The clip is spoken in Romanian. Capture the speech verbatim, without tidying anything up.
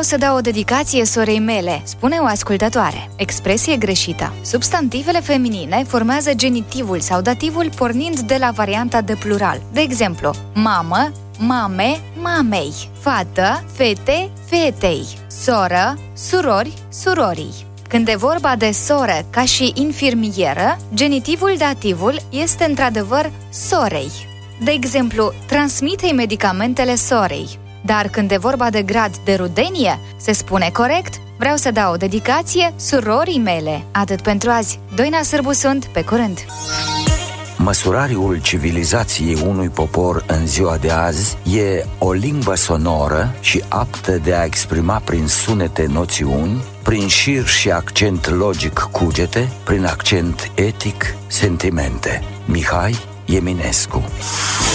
să dau o dedicație sorei mele, spune o ascultătoare. Expresie greșită. Substantivele feminine formează genitivul sau dativul pornind de la varianta de plural. De exemplu, mamă, mame, mamei, fată, fete, fetei, soră, surori, surorii. Când e vorba de soră ca și infirmieră, genitivul dativul este într-adevăr sorei. De exemplu, transmite-i medicamentele sorei. Dar când e vorba de grad de rudenie, se spune corect: vreau să dau o dedicație surorii mele. Atât pentru azi. Doina Sârbu sunt, pe curând! Măsurariul civilizației unui popor în ziua de azi e o limbă sonoră și aptă de a exprima prin sunete noțiuni, prin șir și accent logic cugete, prin accent etic sentimente. Mihai Eminescu.